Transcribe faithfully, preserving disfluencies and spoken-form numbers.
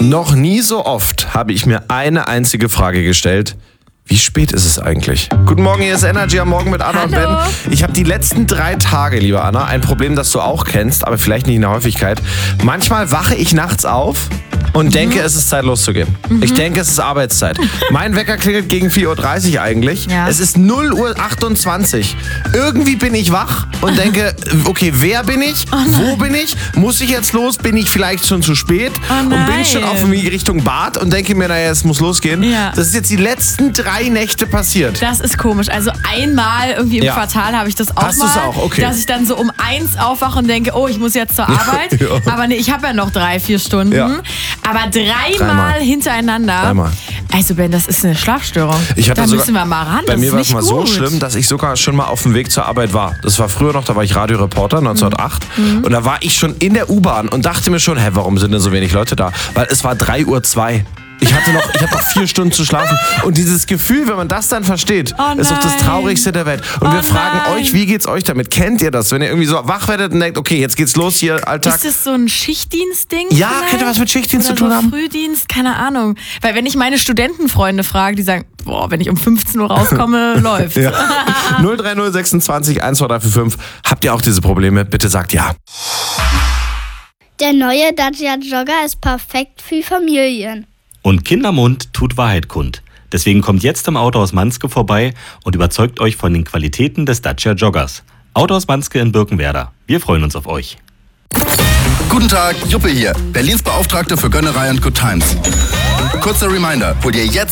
Noch nie so oft habe ich mir eine einzige Frage gestellt. Wie spät ist es eigentlich? Guten Morgen, hier ist Energy am Morgen mit Anna und Hallo. Ben. Ich habe die letzten drei Tage, liebe Anna, ein Problem, das du auch kennst, aber vielleicht nicht in der Häufigkeit. Manchmal wache ich nachts auf und mhm. denke, es ist Zeit loszugehen. Mhm. Ich denke, es ist Arbeitszeit. Mein Wecker klingelt gegen vier Uhr dreißig eigentlich. Ja. Es ist null Uhr achtundzwanzig. Irgendwie bin ich wach und denke, okay, wer bin ich? Oh Wo bin ich? Muss ich jetzt los? Bin ich vielleicht schon zu spät? Oh und bin schon auf dem Weg Richtung Bad und denke mir, naja, es muss losgehen. Ja. Das ist jetzt die letzten drei Nächte passiert. Das ist komisch. Also einmal irgendwie im ja. Quartal habe ich das auch Hast mal. Hast du es auch? Okay. Dass ich dann so um eins aufwache und denke, oh, ich muss jetzt zur Arbeit. ja. Aber nee, ich habe ja noch drei, vier Stunden. Ja. Aber dreimal, dreimal hintereinander. Dreimal. Also Ben, das ist eine Schlafstörung. Ich hatte da sogar, müssen wir mal ran. Bei das mir ist war es mal gut. so schlimm, dass ich sogar schon mal auf dem Weg zur Arbeit war. Das war früher noch, da war ich Radioreporter neunzehnhundertacht. Mhm. Und da war ich schon in der U-Bahn und dachte mir schon, hä, warum sind denn so wenig Leute da? Weil es war drei Uhr zwei. Ich hatte noch, ich hatte noch vier Stunden zu schlafen. Und dieses Gefühl, wenn man das dann versteht, oh ist doch das Traurigste der Welt. Und oh wir fragen nein. euch, wie geht's euch damit? Kennt ihr das? Wenn ihr irgendwie so wach werdet und denkt, okay, jetzt geht's los hier, Alltag. Ist das so ein Schichtdienstding? Ja, vielleicht? könnte was mit Schichtdienst Oder zu tun so haben? Frühdienst, keine Ahnung. Weil wenn ich meine Studentenfreunde frage, die sagen, boah, wenn ich um fünfzehn Uhr rauskomme, läuft. Ja. null drei null sechsundzwanzig eins zwei drei vier fünf. Habt ihr auch diese Probleme? Bitte sagt ja. Der neue Dacia Jogger ist perfekt für Familien. Und Kindermund tut Wahrheit kund. Deswegen kommt jetzt im Autohaus Manske vorbei und überzeugt euch von den Qualitäten des Dacia Joggers. Autohaus Manske in Birkenwerder. Wir freuen uns auf euch. Guten Tag, Juppe hier, Berlins Beauftragte für Gönnerei und Good Times. Kurzer Reminder, hol dir jetzt